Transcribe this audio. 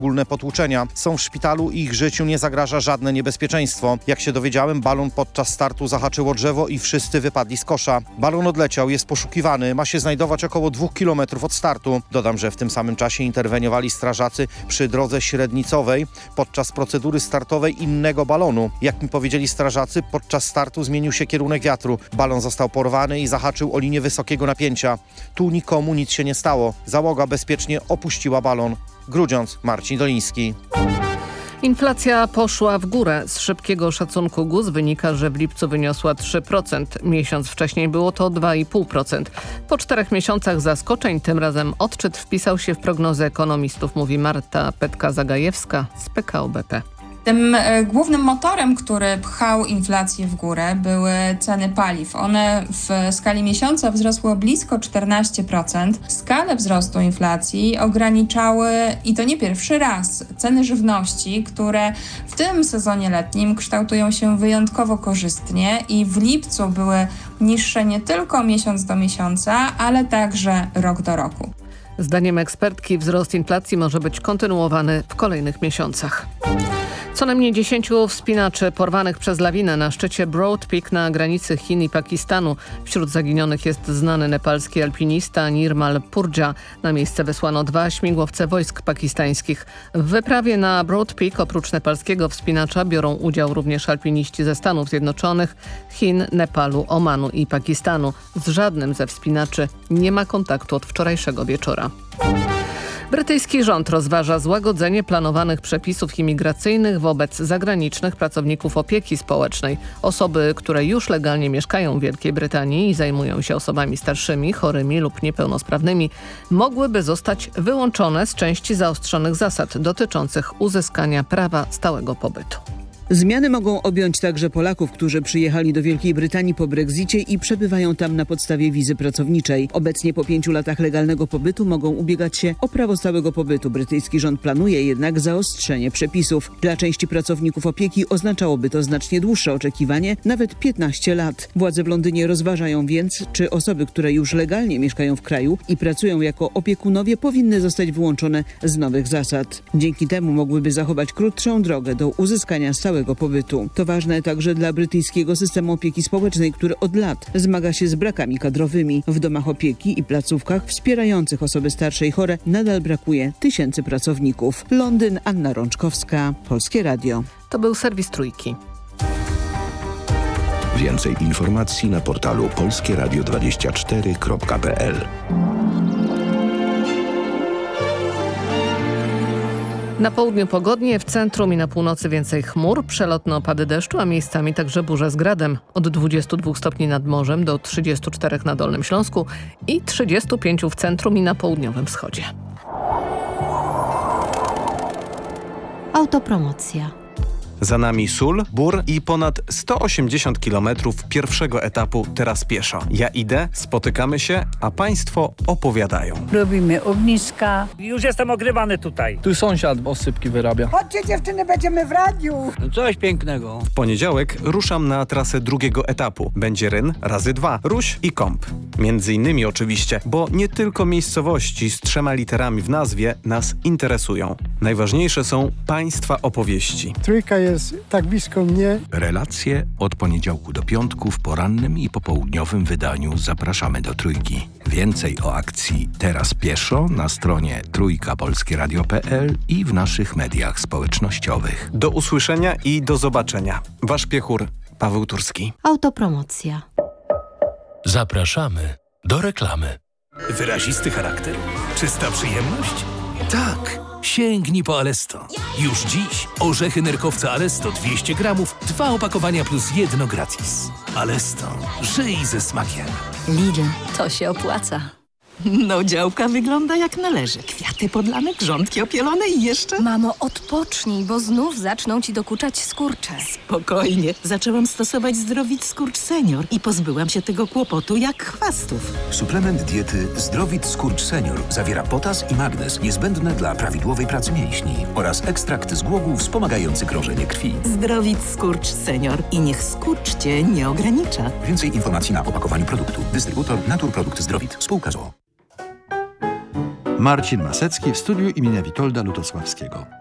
ogólne potłuczenia. Są w szpitalu i ich życiu nie zagraża żadne niebezpieczeństwo. Jak się dowiedziałem, balon podczas startu zahaczył o drzewo i wszyscy wypadli z kosza. Balon odleciał, jest poszukiwany, ma się znajdować około 2 km od startu. Dodam, że w tym samym czasie interweniowali strażacy przy drodze średnicowej podczas procedury startowej innego balonu. Jak mi powiedzieli strażacy, podczas startu zmienił się kierunek wiatru. Balon został porwany i zahaczył o linię wysokiego napięcia. Tu nikomu nic się nie stało. Załoga bezpiecznie opuściła balon. Grudziądz, Marcin Doliński. Inflacja poszła w górę. Z szybkiego szacunku GUS wynika, że w lipcu wyniosła 3%. Miesiąc wcześniej było to 2,5%. Po 4 miesiącach zaskoczeń tym razem odczyt wpisał się w prognozę ekonomistów, mówi Marta Petka-Zagajewska z PKO BP. Tym głównym motorem, który pchał inflację w górę, były ceny paliw. One w skali miesiąca wzrosły o blisko 14%. Skalę wzrostu inflacji ograniczały, i to nie pierwszy raz, ceny żywności, które w tym sezonie letnim kształtują się wyjątkowo korzystnie i w lipcu były niższe nie tylko miesiąc do miesiąca, ale także rok do roku. Zdaniem ekspertki wzrost inflacji może być kontynuowany w kolejnych miesiącach. Co najmniej 10 wspinaczy porwanych przez lawinę na szczycie Broad Peak na granicy Chin i Pakistanu. Wśród zaginionych jest znany nepalski alpinista Nirmal Purdja. Na miejsce wysłano 2 śmigłowce wojsk pakistańskich. W wyprawie na Broad Peak oprócz nepalskiego wspinacza biorą udział również alpiniści ze Stanów Zjednoczonych, Chin, Nepalu, Omanu i Pakistanu. Z żadnym ze wspinaczy nie ma kontaktu od wczorajszego wieczora. Brytyjski rząd rozważa złagodzenie planowanych przepisów imigracyjnych wobec zagranicznych pracowników opieki społecznej. Osoby, które już legalnie mieszkają w Wielkiej Brytanii i zajmują się osobami starszymi, chorymi lub niepełnosprawnymi, mogłyby zostać wyłączone z części zaostrzonych zasad dotyczących uzyskania prawa stałego pobytu. Zmiany mogą objąć także Polaków, którzy przyjechali do Wielkiej Brytanii po Brexicie i przebywają tam na podstawie wizy pracowniczej. Obecnie po 5 latach legalnego pobytu mogą ubiegać się o prawo stałego pobytu. Brytyjski rząd planuje jednak zaostrzenie przepisów. Dla części pracowników opieki oznaczałoby to znacznie dłuższe oczekiwanie, nawet 15 lat. Władze w Londynie rozważają więc, czy osoby, które już legalnie mieszkają w kraju i pracują jako opiekunowie, powinny zostać wyłączone z nowych zasad. Dzięki temu mogłyby zachować krótszą drogę do uzyskania stałego pobytu. To ważne także dla brytyjskiego systemu opieki społecznej, który od lat zmaga się z brakami kadrowymi. W domach opieki i placówkach wspierających osoby starsze i chore nadal brakuje tysięcy pracowników. Londyn, Anna Rączkowska, Polskie Radio. To był serwis Trójki. Więcej informacji na portalu polskieradio24.pl. Na południu pogodnie, w centrum i na północy więcej chmur, przelotne opady deszczu, a miejscami także burze z gradem. Od 22 stopni nad morzem do 34 na Dolnym Śląsku i 35 w centrum i na południowym wschodzie. Autopromocja. Za nami Sól, Bór i ponad 180 km pierwszego etapu teraz pieszo. Ja idę, spotykamy się, a państwo opowiadają. Robimy ogniska. Już jestem ogrywany tutaj. Tu sąsiad osypki wyrabia. Chodźcie dziewczyny, będziemy w radiu. Coś pięknego. W poniedziałek ruszam na trasę drugiego etapu. Będzie Ryn razy 2, Ruś i Kąp. Między innymi oczywiście, bo nie tylko miejscowości z 3 literami w nazwie nas interesują. Najważniejsze są państwa opowieści. Trójka jest tak blisko mnie. Relacje od poniedziałku do piątku w porannym i popołudniowym wydaniu zapraszamy do Trójki. Więcej o akcji Teraz Pieszo na stronie trójkapolskieradio.pl i w naszych mediach społecznościowych. Do usłyszenia i do zobaczenia. Wasz piechur Paweł Turski. Autopromocja. Zapraszamy do reklamy. Wyrazisty charakter? Czysta przyjemność? Tak! Sięgnij po Alesto. Już dziś orzechy nerkowca Alesto 200 gramów, 2 opakowania plus 1 gratis. Alesto. Żyj ze smakiem. Lidl, to się opłaca. No, działka wygląda jak należy. Kwiaty podlane, grządki opielone i jeszcze... Mamo, odpocznij, bo znów zaczną ci dokuczać skurcze. Spokojnie. Zaczęłam stosować Zdrowit Skurcz Senior i pozbyłam się tego kłopotu jak chwastów. Suplement diety Zdrowit Skurcz Senior zawiera potas i magnez niezbędne dla prawidłowej pracy mięśni oraz ekstrakt z głogu wspomagający krążenie krwi. Zdrowit Skurcz Senior i niech skurcz cię nie ogranicza. Więcej informacji na opakowaniu produktu. Dystrybutor Naturprodukt Zdrowit. Spółka z o.o. Marcin Masecki w studiu imienia Witolda Lutosławskiego.